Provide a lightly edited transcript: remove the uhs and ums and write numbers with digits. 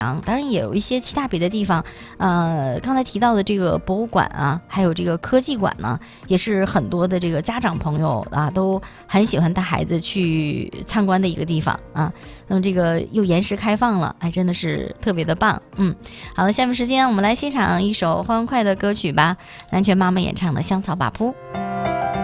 当然也有一些其他别的地方，刚才提到的这个博物馆啊，还有这个科技馆呢，也是很多的这个家长朋友啊都很喜欢带孩子去参观的一个地方啊。那么这个又延时开放了，真的是特别的棒。好了，下面时间我们来欣赏一首欢快的歌曲吧，南拳妈妈演唱的《香草把扑》。